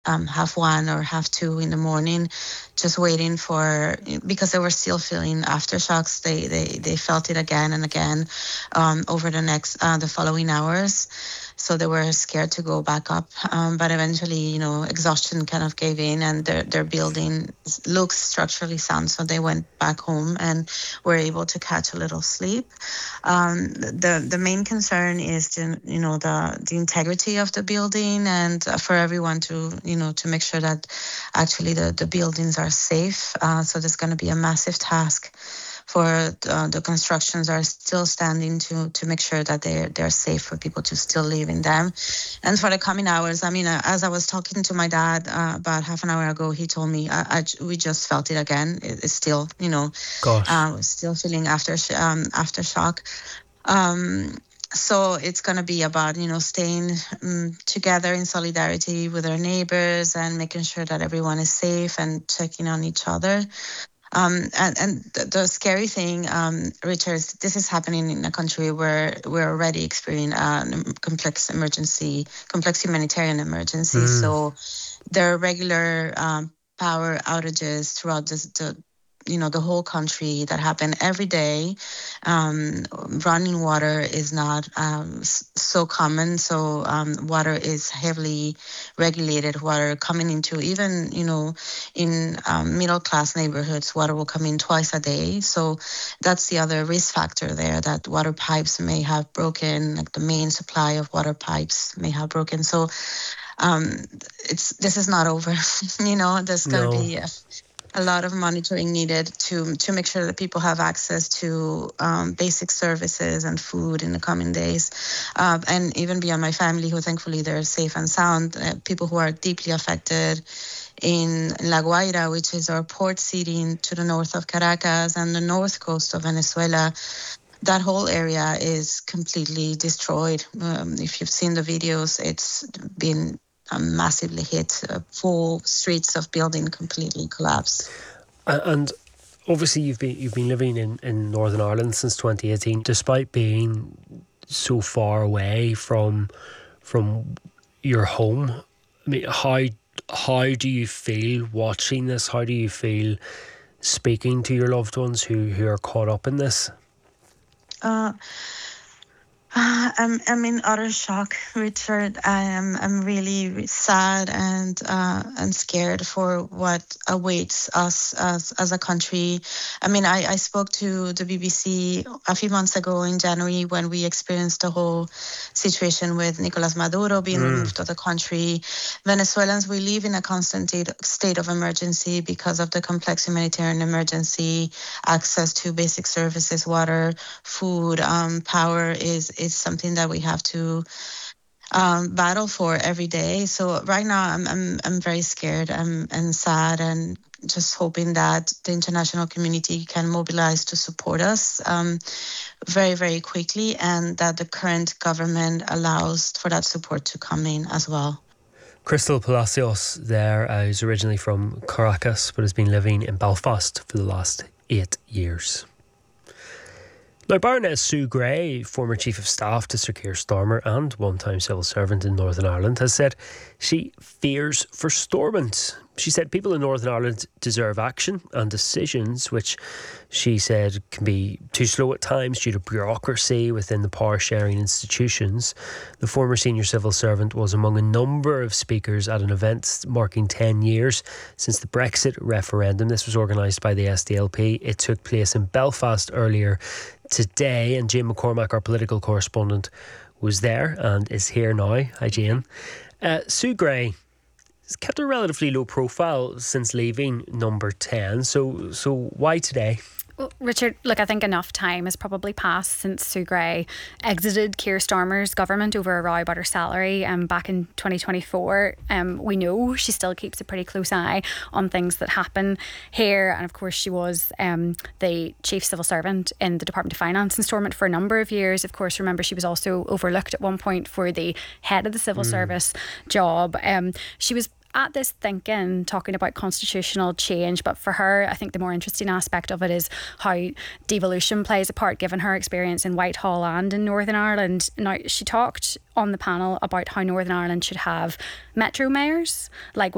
half one or half two in the morning, just waiting because they were still feeling aftershocks. They felt it again and again over the following hours. So they were scared to go back up. But eventually, exhaustion kind of gave in, and their building looks structurally sound. So they went back home and were able to catch a little sleep. The main concern is the integrity of the building, and for everyone to make sure that actually the buildings are safe. So there's going to be a massive task for the constructions are still standing to make sure that they're safe for people to still live in them. And for the coming hours, as I was talking to my dad about half an hour ago, he told me we just felt it again. It's still, still feeling aftershock. So it's going to be about, staying together in solidarity with our neighbors and making sure that everyone is safe and checking on each other. And the scary thing, Richard, this is happening in a country where we're already experiencing a complex humanitarian emergency. So there are regular power outages throughout the whole country that happen every day. Running water is not so common. So water is heavily regulated. Water coming into even, in middle class neighborhoods, water will come in twice a day. So that's the other risk factor there, that water pipes may have broken, like the main supply of water pipes may have broken. So this is not over. There's going to be a lot of monitoring needed to make sure that people have access to basic services and food in the coming days. And even beyond my family, who thankfully they're safe and sound, people who are deeply affected in La Guaira, which is our port city to the north of Caracas and the north coast of Venezuela. That whole area is completely destroyed. If you've seen the videos, it's been massively hit. Full streets of building completely collapsed. And obviously you've been living in Northern Ireland since 2018, despite being so far away from your home. I mean, how do you feel watching this? How do you feel speaking to your loved ones who are caught up in this? I'm in utter shock, Richard. I'm really sad and scared for what awaits us as a country. I spoke to the BBC a few months ago in January when we experienced the whole situation with Nicolas Maduro being removed of the country. Venezuelans, we live in a constant state of emergency because of the complex humanitarian emergency. Access to basic services, water, food, power is something that we have to battle for every day. So right now I'm very scared and sad, and just hoping that the international community can mobilize to support us very, very quickly, and that the current government allows for that support to come in as well. Crystal Palacios there is originally from Caracas but has been living in Belfast for the last 8 years. Now, Baroness Sue Gray, former Chief of Staff to Sir Keir Starmer and one-time civil servant in Northern Ireland, has said she fears for Stormont. She said people in Northern Ireland deserve action and decisions, which she said can be too slow at times due to bureaucracy within the power-sharing institutions. The former senior civil servant was among a number of speakers at an event marking 10 years since the Brexit referendum. This was organised by the SDLP. It took place in Belfast earlier today, and Jane McCormack, our political correspondent, was there and is here now. Hi, Jane. Sue Gray has kept a relatively low profile since leaving Number 10. So why today? Well, Richard, look, I think enough time has probably passed since Sue Gray exited Keir Starmer's government over a row about her salary back in 2024. We know she still keeps a pretty close eye on things that happen here. And of course, she was the chief civil servant in the Department of Finance in Stormont for a number of years. Of course, remember, she was also overlooked at one point for the head of the civil service job. She was at this thinking, talking about constitutional change, but for her, I think the more interesting aspect of it is how devolution plays a part, given her experience in Whitehall and in Northern Ireland. Now, she talked on the panel about how Northern Ireland should have metro mayors, like